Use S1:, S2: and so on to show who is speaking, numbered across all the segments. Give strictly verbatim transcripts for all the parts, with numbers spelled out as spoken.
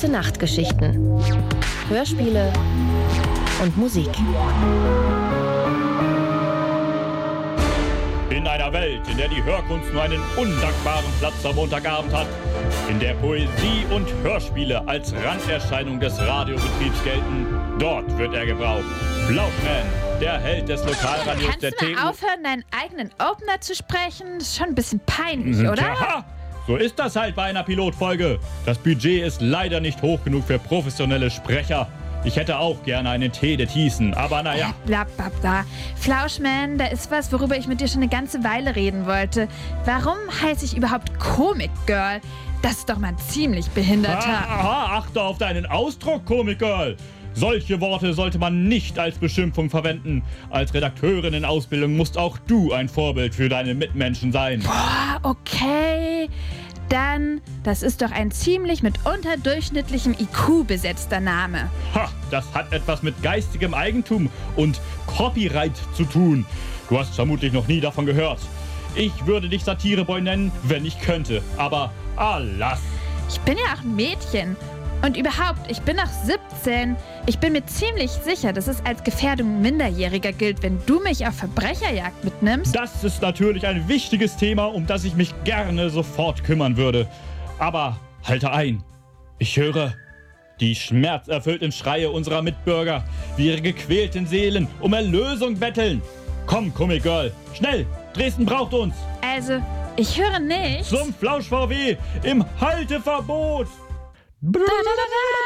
S1: Gute-Nacht-Geschichten, Hörspiele und Musik.
S2: In einer Welt, in der die Hörkunst nur einen undankbaren Platz am Montagabend hat, in der Poesie und Hörspiele als Randerscheinung des Radiobetriebs gelten, dort wird er gebraucht. Flauschman, der Held des Lokalradios.
S3: Kannst
S2: der
S3: du mal
S2: T U
S3: aufhören, deinen eigenen Opener zu sprechen? Das ist schon ein bisschen peinlich, oder?
S2: Tja, so ist das halt bei einer Pilotfolge. Das Budget ist leider nicht hoch genug für professionelle Sprecher. Ich hätte auch gerne einen Tee de Thiessen, aber naja.
S3: Bla, bla, bla. Flauschman, da ist was, worüber ich mit dir schon eine ganze Weile reden wollte. Warum heiße ich überhaupt Comic Girl? Das ist doch mal ein ziemlich behinderter...
S2: Aha, achte auf deinen Ausdruck, Comic Girl. Solche Worte sollte man nicht als Beschimpfung verwenden. Als Redakteurin in Ausbildung musst auch du ein Vorbild für deine Mitmenschen sein.
S3: Boah, okay. Dann, das ist doch ein ziemlich mit unterdurchschnittlichem I Q besetzter Name.
S2: Ha, das hat etwas mit geistigem Eigentum und Copyright zu tun. Du hast vermutlich noch nie davon gehört. Ich würde dich Satireboy nennen, wenn ich könnte. Aber alas.
S3: Ich bin ja auch ein Mädchen. Und überhaupt, ich bin noch siebzehn. Ich bin mir ziemlich sicher, dass es als Gefährdung Minderjähriger gilt, wenn du mich auf Verbrecherjagd mitnimmst.
S2: Das ist natürlich ein wichtiges Thema, um das ich mich gerne sofort kümmern würde. Aber halte ein. Ich höre die schmerzerfüllten Schreie unserer Mitbürger, wie ihre gequälten Seelen um Erlösung betteln. Komm, Comic Girl, schnell! Dresden braucht uns!
S3: Also, ich höre nichts.
S2: Zum Flausch-V W im Halteverbot!
S3: Da, da, da,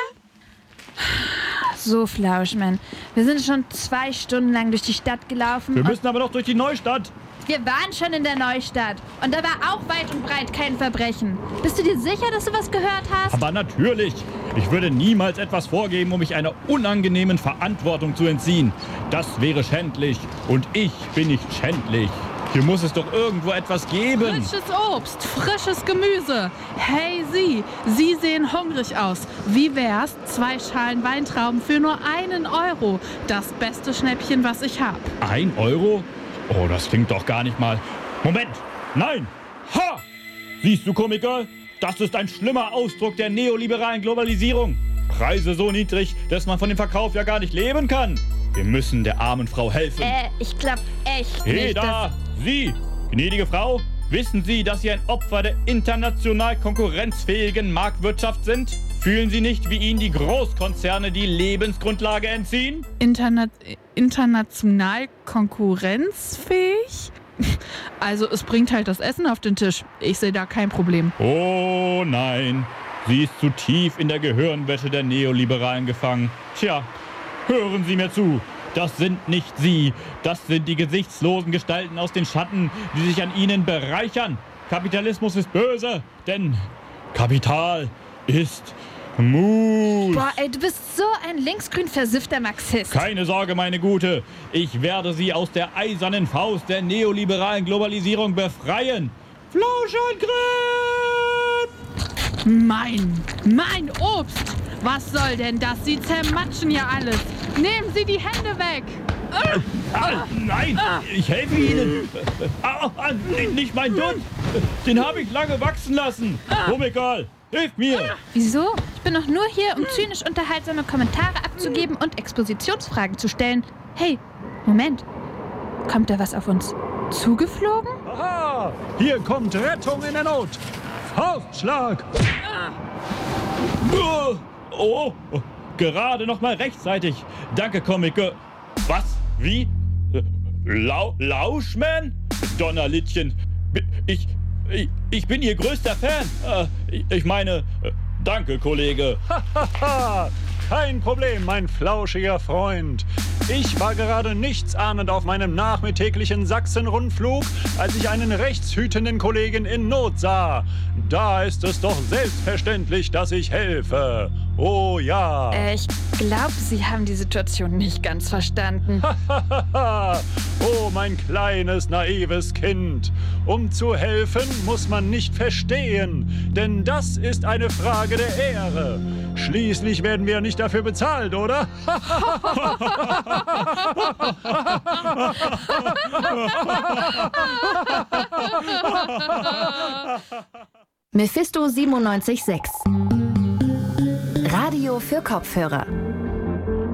S3: da. So, Flauschmann, wir sind schon zwei Stunden lang durch die Stadt gelaufen.
S2: Wir müssen aber noch durch die Neustadt.
S3: Wir waren schon in der Neustadt. Und da war auch weit und breit kein Verbrechen. Bist du dir sicher, dass du was gehört hast?
S2: Aber natürlich. Ich würde niemals etwas vorgeben, um mich einer unangenehmen Verantwortung zu entziehen. Das wäre schändlich. Und ich bin nicht schändlich. Hier muss es doch irgendwo etwas geben.
S4: Frisches Obst, frisches Gemüse. Hey Sie, Sie sehen hungrig aus. Wie wär's? Zwei Schalen Weintrauben für nur einen Euro. Das beste Schnäppchen, was ich hab.
S2: Ein Euro? Oh, das klingt doch gar nicht mal... Moment! Nein! Ha! Siehst du, Comic Girl? Das ist ein schlimmer Ausdruck der neoliberalen Globalisierung. Preise so niedrig, dass man von dem Verkauf ja gar nicht leben kann. Wir müssen der armen Frau helfen.
S3: Äh, ich glaub echt
S2: Hey
S3: nicht,
S2: da! Sie, gnädige Frau, wissen Sie, dass Sie ein Opfer der international konkurrenzfähigen Marktwirtschaft sind? Fühlen Sie nicht, wie Ihnen die Großkonzerne die Lebensgrundlage entziehen?
S4: Interna- international konkurrenzfähig? Also es bringt halt das Essen auf den Tisch. Ich sehe da kein Problem.
S2: Oh nein, sie ist zu tief in der Gehirnwäsche der Neoliberalen gefangen. Tja, hören Sie mir zu. Das sind nicht Sie. Das sind die gesichtslosen Gestalten aus den Schatten, die sich an Ihnen bereichern. Kapitalismus ist böse, denn Kapital ist Mut.
S3: Boah, ey, du bist so ein linksgrün versiffter Marxist.
S2: Keine Sorge, meine Gute. Ich werde Sie aus der eisernen Faust der neoliberalen Globalisierung befreien. Flauschangriff!
S4: Mein, mein Obst! Was soll denn das? Sie zermatschen ja alles. Nehmen Sie die Hände weg!
S2: Ah, nein, ich helfe Ihnen. Ah, ah, nicht mein Dutt. Den habe ich lange wachsen lassen. Comic Girl, hilf mir.
S3: Wieso? Ich bin doch nur hier, um zynisch unterhaltsame Kommentare abzugeben und Expositionsfragen zu stellen. Hey, Moment. Kommt da was auf uns zugeflogen?
S5: Aha, hier kommt Rettung in der Not. Faustschlag.
S2: Oh, oh, gerade noch mal rechtzeitig. Danke, Comic Girl. Was? Wie? Lau Lauschman? Donnerlittchen. Ich, ich, ich bin Ihr größter Fan. Ich, ich meine, danke, Kollege.
S5: Haha, kein Problem, mein flauschiger Freund. Ich war gerade nichtsahnend auf meinem nachmittäglichen Sachsen-Rundflug, als ich einen rechtshütenden Kollegen in Not sah. Da ist es doch selbstverständlich, dass ich helfe. Oh ja.
S3: Äh, ich glaube, Sie haben die Situation nicht ganz verstanden.
S5: Oh, mein kleines, naives Kind. Um zu helfen, muss man nicht verstehen, denn das ist eine Frage der Ehre. Schließlich werden wir nicht dafür bezahlt, oder?
S1: Mephisto siebenundneunzig Komma sechs Radio für Kopfhörer.